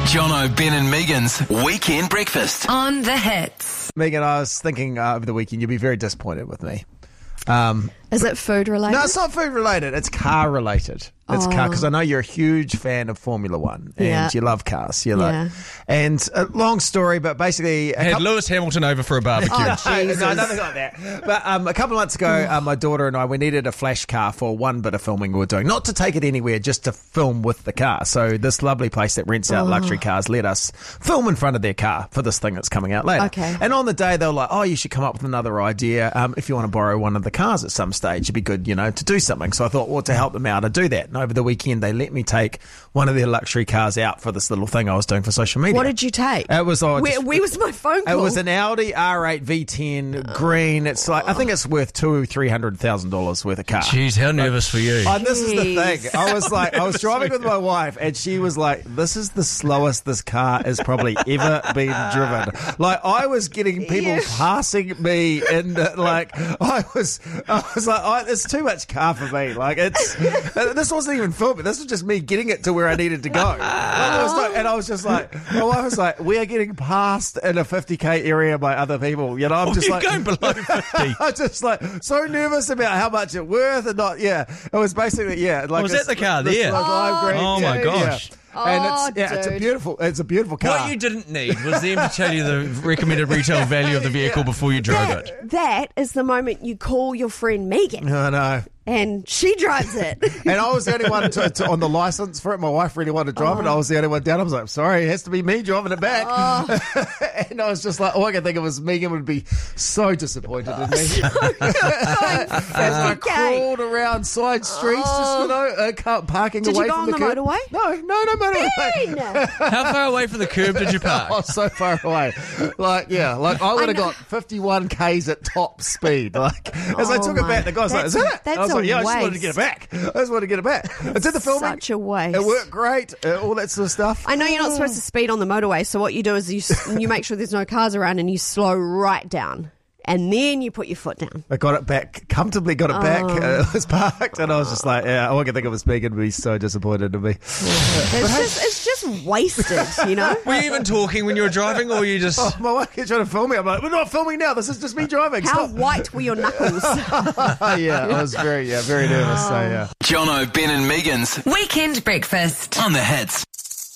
Jono, Ben and Megan's Weekend Breakfast. On the Hits. Megan, I was thinking over the weekend you'd be very disappointed with me. Is it food related? No, it's not food related. It's car related. It's car, because I know you're a huge fan of Formula One and you love cars. You're like, and long story, but basically, had Lewis Hamilton over for a barbecue. No, nothing like that. But a couple of months ago, my daughter and I, we needed a flash car for one bit of filming we were doing, not to take it anywhere, just to film with the car. So this lovely place that rents out luxury cars let us film in front of their car for this thing that's coming out later. Okay. And on the day, they were like, "Oh, you should come up with another idea. If you want to borrow one of the cars at some stage, it'd be good, to do something." So I thought, well, to help them out, I'd do that. And over the weekend, they let me take one of their luxury cars out for this little thing I was doing for social media. What did you take? It was where was my phone call? It was an Audi R8 V10 green. It's like, I think it's worth $200,000-$300,000 worth of car. Jeez, how nervous for you? And this is the thing. I was driving with my wife, and she was like, "This is the slowest this car has probably ever been driven." Like, I was getting people passing me, and I was like, "It's too much car for me." Like, this wasn't even filming. This was just me getting it to where I needed to go. And I was just like, my wife was like, "We are getting passed in a 50k area by other people." I'm just like, going below 50. I'm just like so nervous about how much it's worth and not. Yeah, it was basically like. Was that the car there? Oh my gosh. Yeah. And it's a beautiful car. What you didn't need was them to tell you the recommended retail value of the vehicle before you drove it. That is the moment you call your friend Megan. I know. And she drives it. And I was the only one on the license for it. My wife really wanted to drive it. I was the only one down. I was like, "Sorry, it has to be me driving it back." And I was just like, all I could think of was Megan would be so disappointed in me. As I crawled around side streets, parking did away you go from on the curb. Motorway? No motorway. How far away from the curb did you park? Oh, so far away. I would have got 51 k's at top speed. As I took it back, the guy's like, "Is that it?" That's I was like, "Yeah, I waste. just wanted to get it back. It's in the filming. Such a waste. It worked great. All that sort of stuff. I know you're not supposed to speed on the motorway, so what you do is you make sure there's no cars around and you slow right down. And then you put your foot down. I got it back, comfortably got it back. It was parked, and I was just like, all I can think of was Megan would be so disappointed in me. It's just wasted, Were you even talking when you were driving, or you just... Oh, my wife kept trying to film me. I'm like, "We're not filming now. This is just me driving. How Stop." white were your knuckles? I was very nervous. So, yeah. Jono, Ben and Megan's Weekend Breakfast. On the Hits.